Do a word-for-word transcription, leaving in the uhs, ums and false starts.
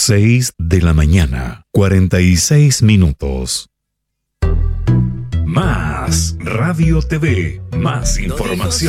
seis de la mañana, cuarenta y seis minutos. Más Radio T V, más información.